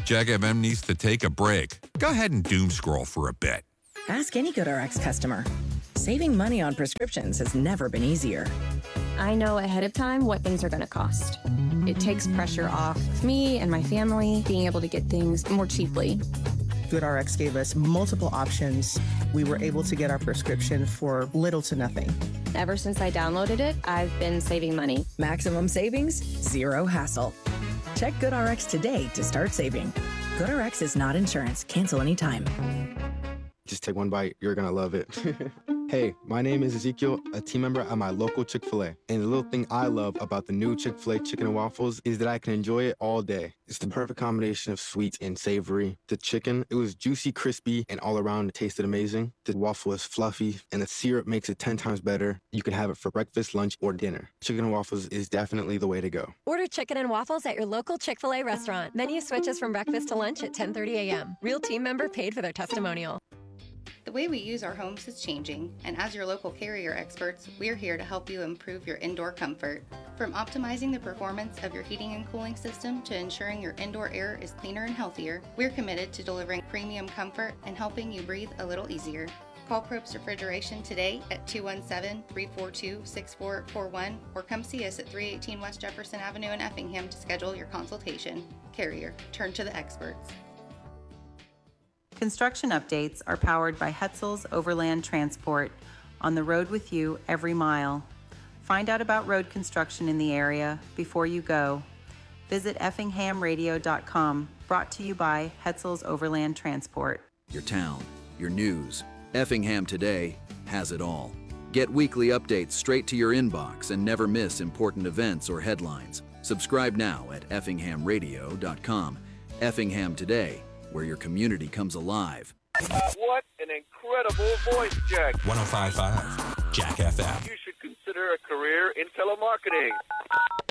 Jack FM needs to take a break. Go ahead and doom scroll for a bit. Ask any GoodRx customer. Saving money on prescriptions has never been easier. I know ahead of time what things are going to cost. It takes pressure off me and my family being able to get things more cheaply. GoodRx gave us multiple options. We were able to get our prescription for little to nothing. Ever since I downloaded it, I've been saving money. Maximum savings, zero hassle. Check GoodRx today to start saving. GoodRx is not insurance. Cancel anytime. Just take one bite. You're going to love it. Hey, my name is Ezekiel, a team member at my local Chick-fil-A. And the little thing I love about the new Chick-fil-A chicken and waffles is that I can enjoy it all day. It's the perfect combination of sweet and savory. The chicken, it was juicy, crispy, and all around it tasted amazing. The waffle is fluffy, and the syrup makes it 10 times better. You can have it for breakfast, lunch, or dinner. Chicken and waffles is definitely the way to go. Order chicken and waffles at your local Chick-fil-A restaurant. Menu switches from breakfast to lunch at 10:30 a.m. Real team member paid for their testimonial. The way we use our homes is changing, and as your local Carrier experts, we're here to help you improve your indoor comfort. From optimizing the performance of your heating and cooling system to ensuring your indoor air is cleaner and healthier, we're committed to delivering premium comfort and helping you breathe a little easier. Call Probst Refrigeration today at 217-342-6441 or come see us at 318 West Jefferson Avenue in Effingham to schedule your consultation. Carrier, turn to the experts. Construction updates are powered by Hetzel's Overland Transport, on the road with you every mile. Find out about road construction in the area before you go. Visit effinghamradio.com, brought to you by Hetzel's Overland Transport. Your town, your news. Effingham Today has it all. Get weekly updates straight to your inbox and never miss important events or headlines. Subscribe now at effinghamradio.com. Effingham Today, where your community comes alive. What an incredible voice, Jack. 105.5 Jack FM. You should consider a career in telemarketing.